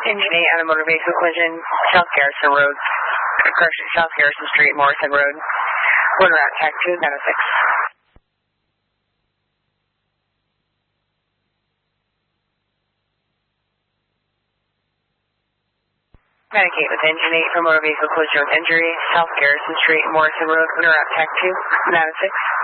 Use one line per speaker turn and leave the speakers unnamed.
Engine 8 on a motor vehicle collision, South Garrison Road. Correction, South Garrison Street, Morrison Road. One route, TAC 2, 906. Medicate with Engine 8 for motor vehicle collision with injury, South Garrison Street, Morrison Road, Winter Route, TAC 2, 906.